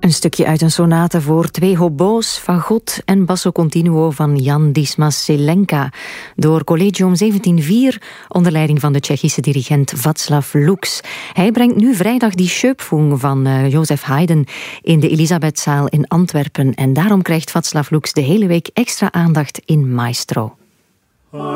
Een stukje uit een sonate voor 2 hobo's, fagot en basso continuo van Jan Dismas Selenka door Collegium 1704 onder leiding van de Tsjechische dirigent Václav Lux. Hij brengt nu vrijdag die Schöpfung van Joseph Haydn in de Elisabethzaal in Antwerpen en daarom krijgt Václav Lux de hele week extra aandacht in Maestro.